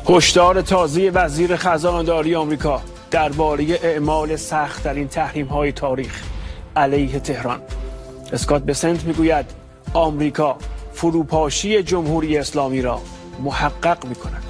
هشدار تازه وزیر خزانه‌داری آمریکا درباره اعمال سخت‌ترین تحریم‌های تاریخ علیه تهران. اسکات بسنت میگوید آمریکا فروپاشی جمهوری اسلامی را محقق می‌کند.